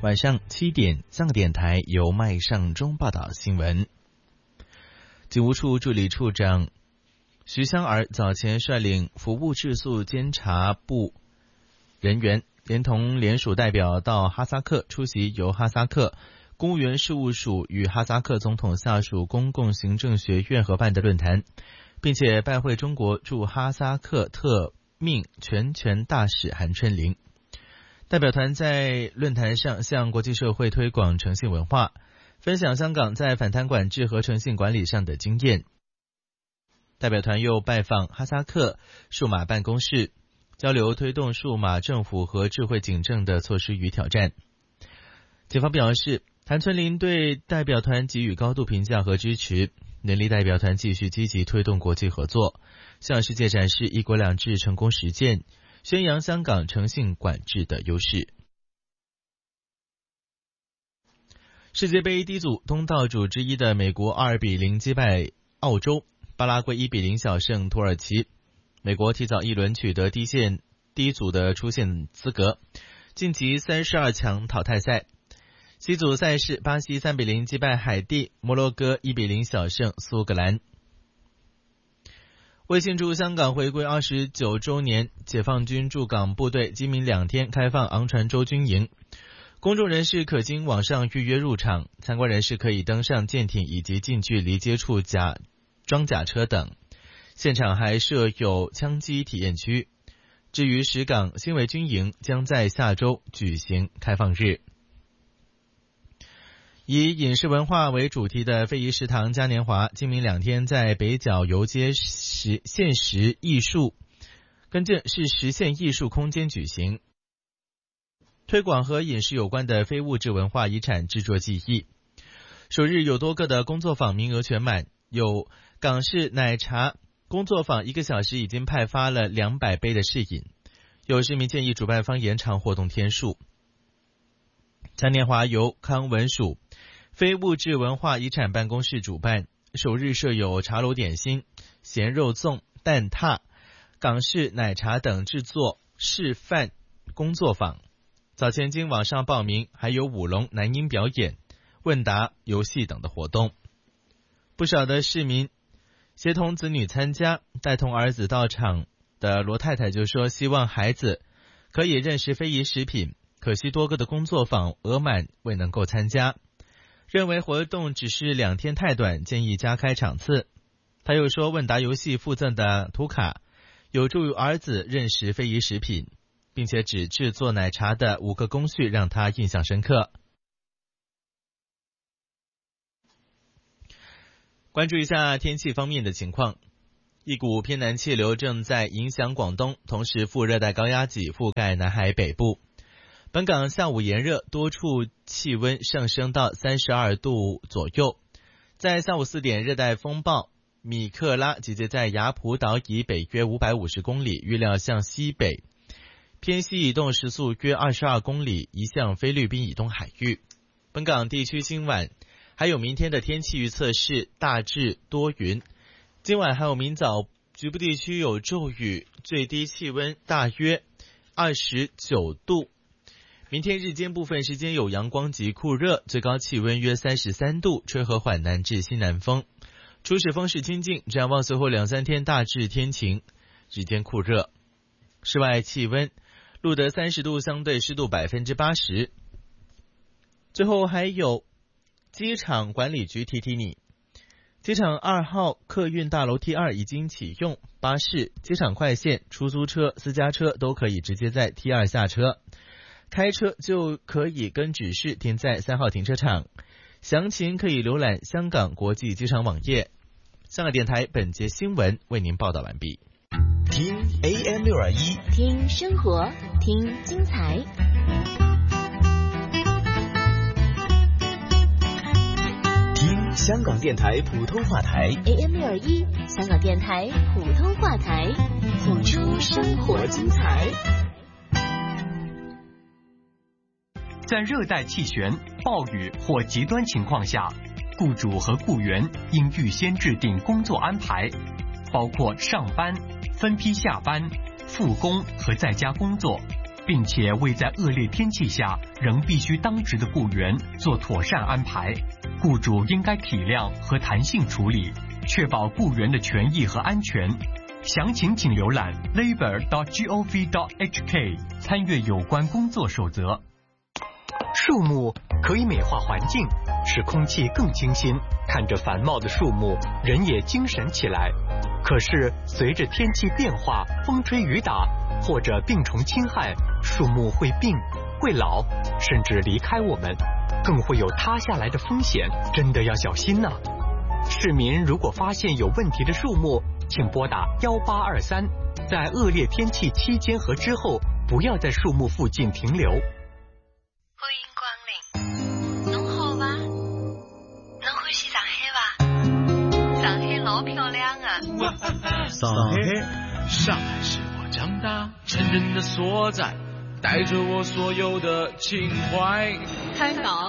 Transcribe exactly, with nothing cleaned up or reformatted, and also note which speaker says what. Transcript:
Speaker 1: 晚上七点，香港电台由麦尚中报道新闻。警务处助理处长徐香儿早前率领服务质素监察部人员，连同联署代表到哈萨克出席由哈萨克公务员事务署与哈萨克总统下属公共行政学院合办的论坛，并且拜会中国驻哈萨克特命全权大使韩春玲。代表团在论坛上向国际社会推广诚信文化，分享香港在反贪管制和诚信管理上的经验。代表团又拜访哈萨克数码办公室，交流推动数码政府和智慧警政的措施与挑战。警方表示，韩春林对代表团给予高度评价和支持，能力代表团继续积极推动国际合作，向世界展示一国两制成功实践，宣扬香港诚信管制的优势。世界杯 D 组东道主之一的美国二比零击败澳洲，巴拉圭一比零小胜土耳其。美国提早一轮取得 D 线 D 组的出线资格，晋级三十二强淘汰赛。C 组赛事，巴西三比零击败海地，摩洛哥一比零小胜苏格兰。为庆祝香港回归二十九周年，解放军驻港部队今明两天开放昂船洲军营，公众人士可经网上预约入场，参观人士可以登上舰艇以及近距离接触甲装甲车等。现场还设有枪击体验区。至于石港新围军营，将在下周举行开放日。以饮食文化为主题的非遗食堂嘉年华今明两天在北角游街实现实艺术跟这是实现艺术空间举行，推广和饮食有关的非物质文化遗产制作技艺。首日有多个的工作坊名额全满，有港式奶茶工作坊一个小时已经派发了两百杯的试饮，有市民建议主办方延长活动天数。嘉年华由康文署非物质文化遗产办公室主办，首日设有茶楼点心、咸肉粽、蛋挞、港式奶茶等制作示范工作坊。早前经网上报名，还有舞龙、男音表演、问答、游戏等的活动。不少的市民协同子女参加，带同儿子到场的罗太太就说，希望孩子可以认识非遗食品，可惜多个的工作坊额满，未能够参加，认为活动只是两天太短，建议加开场次。他又说，问答游戏附赠的图卡有助于儿子认识非遗食品，并且指制作奶茶的五个工序让他印象深刻。关注一下天气方面的情况，一股偏南气流正在影响广东，同时副热带高压脊覆盖南海北部。本港下午炎热，多处气温上升到三十二度左右。在下午四点，热带风暴米克拉集结在雅浦岛以北约五百五十公里，预料向西北偏西移动，时速约二十二公里，移向菲律宾以东海域。本港地区今晚还有明天的天气预测是大致多云，今晚还有明早局部地区有骤雨，最低气温大约二十九度。明天日间部分时间有阳光及酷热，最高气温约三十三度，吹和缓南至西南风，初时风势清劲。展望随后两三天大致天晴，日间酷热，室外气温录得三十度，相对湿度百分之八十。最后还有机场管理局提提你，机场二号客运大楼 T 二 已经启用，巴士、机场快线、出租车、私家车都可以直接在 T 二 下车，开车就可以跟指示停在三号停车场。详情可以浏览香港国际机场网页。香港电台本节新闻为您报道完毕。
Speaker 2: 听 A M 六二一，
Speaker 3: 听生活，听精彩。
Speaker 2: 听香港电台普通话台
Speaker 3: A M 六二一，香港电台普通话台，谱出生活精彩。
Speaker 4: 在热带气旋、暴雨或极端情况下，雇主和雇员应预先制定工作安排，包括上班、分批下班、复工和在家工作，并并且为在恶劣天气下仍必须当值的雇员做妥善安排。雇主应该体谅和弹性处理，确保雇员的权益和安全。详情请浏览 labour dot gov dot h k 参阅有关工作守则。树木可以美化环境，使空气更清新，看着繁茂的树木，人也精神起来。可是随着天气变化，风吹雨打或者病虫侵害，树木会病、会老，甚至离开我们，更会有塌下来的风险，真的要小心呐！市民如果发现有问题的树木，请拨打幺八二三，在恶劣天气期间和之后，不要在树木附近停留。
Speaker 5: 欢迎光临，侬好伐？侬欢喜上海伐？上海老漂亮啊！
Speaker 6: 上海，上海是我长大成人的所在，带着我所有的情怀。
Speaker 7: 香港